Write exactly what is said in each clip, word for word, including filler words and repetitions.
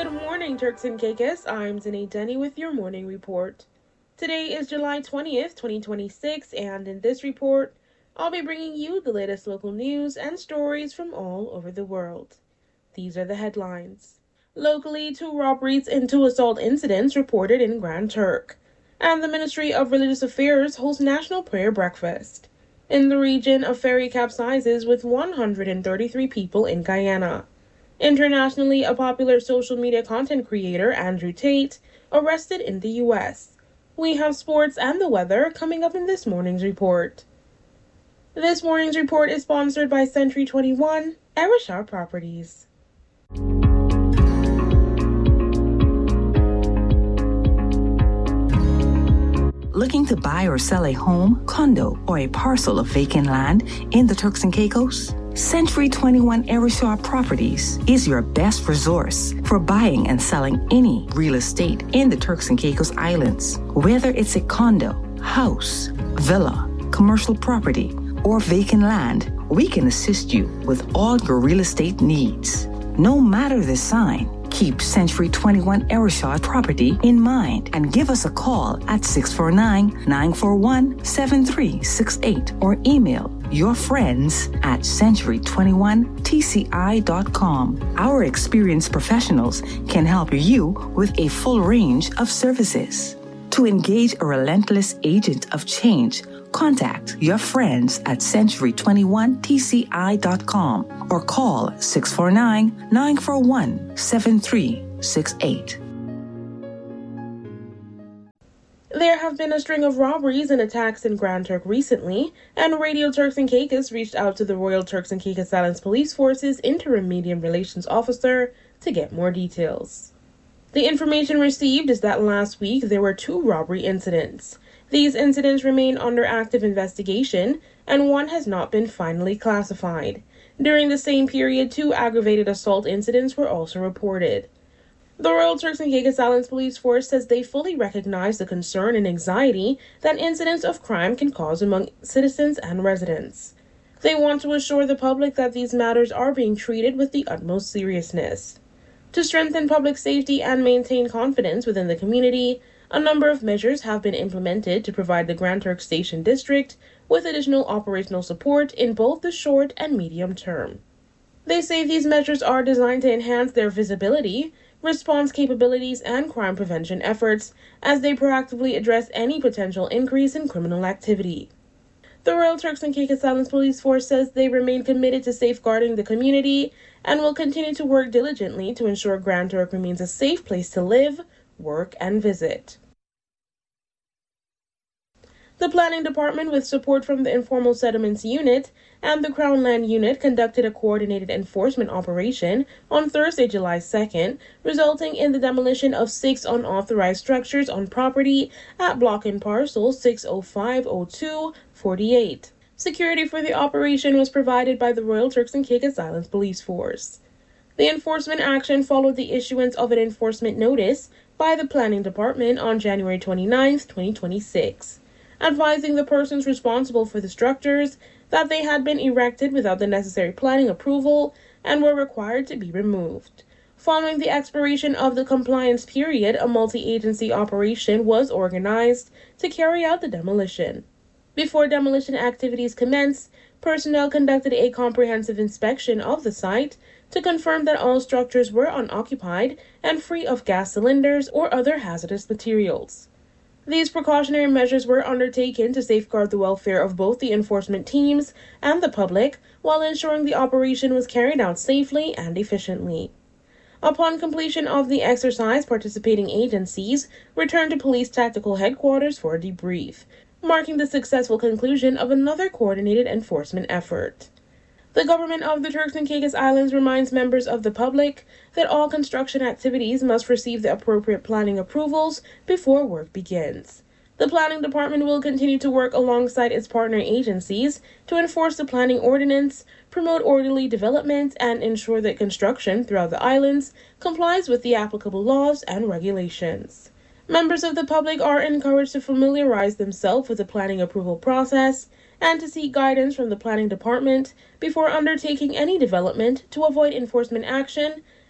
Good morning, Turks and Caicos. I'm Danae Denny with your morning report. Today is July twentieth, twenty twenty-six, and in this report, I'll be bringing you the latest local news and stories from all over the world. These are the headlines. Locally, two robberies and two assault incidents reported in Grand Turk, and the Ministry of Religious Affairs holds National Prayer Breakfast. In the region, a ferry capsizes with one hundred thirty-three people in Guyana. Internationally, a popular social media content creator, Andrew Tate, arrested in the U S. We have sports and the weather coming up in this morning's report. This morning's report is sponsored by Century twenty-one, Arishar Properties. Looking to buy or sell a home, condo, or a parcel of vacant land in the Turks and Caicos? Century twenty-one Arishar Properties is your best resource for buying and selling any real estate in the Turks and Caicos Islands. Whether it's a condo, house, villa, commercial property, or vacant land, we can assist you with all your real estate needs. No matter the sign, keep Century twenty-one Arishar Property in mind and give us a call at six four nine, nine four one, seven three six eight or email your friends at century twenty-one t c i dot com. Our experienced professionals can help you with a full range of services. To engage a relentless agent of change, contact your friends at century twenty-one t c i dot com or call six four nine, nine four one, seven three six eight. There have been a string of robberies and attacks in Grand Turk recently, and Radio Turks and Caicos reached out to the Royal Turks and Caicos Islands Police Force's Interim Medium Relations Officer to get more details. The information received is that last week there were two robbery incidents. These incidents remain under active investigation, and one has not been finally classified. During the same period, two aggravated assault incidents were also reported. The Royal Turks and Caicos Islands Police Force says they fully recognize the concern and anxiety that incidents of crime can cause among citizens and residents. They want to assure the public that these matters are being treated with the utmost seriousness. To strengthen public safety and maintain confidence within the community, a number of measures have been implemented to provide the Grand Turk Station District with additional operational support in both the short and medium term. They say these measures are designed to enhance their visibility, response capabilities, and crime prevention efforts as they proactively address any potential increase in criminal activity. The Royal Turks and Caicos Islands Police Force says they remain committed to safeguarding the community and will continue to work diligently to ensure Grand Turk remains a safe place to live, work, and visit. The Planning Department, with support from the Informal Settlements Unit and the Crown Land Unit, conducted a coordinated enforcement operation on Thursday, July second, resulting in the demolition of six unauthorized structures on property at Block and Parcel six oh five oh two forty-eight. Security for the operation was provided by the Royal Turks and Caicos Islands Police Force. The enforcement action followed the issuance of an enforcement notice by the Planning Department on January twenty-ninth, twenty twenty-six. Advising the persons responsible for the structures that they had been erected without the necessary planning approval and were required to be removed. Following the expiration of the compliance period, a multi-agency operation was organized to carry out the demolition. Before demolition activities commenced, personnel conducted a comprehensive inspection of the site to confirm that all structures were unoccupied and free of gas cylinders or other hazardous materials. These precautionary measures were undertaken to safeguard the welfare of both the enforcement teams and the public while ensuring the operation was carried out safely and efficiently. Upon completion of the exercise, participating agencies returned to police tactical headquarters for a debrief, marking the successful conclusion of another coordinated enforcement effort. The government of the Turks and Caicos Islands reminds members of the public that all construction activities must receive the appropriate planning approvals before work begins. The Planning Department will continue to work alongside its partner agencies to enforce the planning ordinance, promote orderly development, and ensure that construction throughout the islands complies with the applicable laws and regulations. Members of the public are encouraged to familiarize themselves with the planning approval process and to seek guidance from the Planning Department before undertaking any development to avoid enforcement action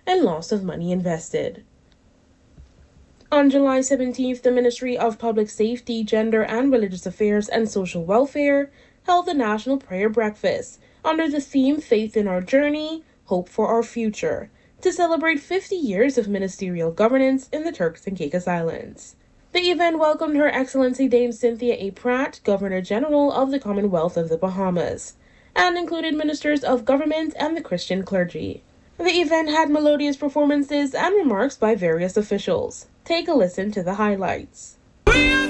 and loss of money invested. On July seventeenth, the Ministry of Public Safety, Gender and Religious Affairs and Social Welfare held the National Prayer Breakfast under the theme Faith in Our Journey, Hope for Our Future, to celebrate fifty years of ministerial governance in the Turks and Caicos Islands. The event welcomed Her Excellency Dame Cynthia A. Pratt, Governor-General of the Commonwealth of the Bahamas, and included ministers of government and the Christian clergy. The event had melodious performances and remarks by various officials. Take a listen to the highlights.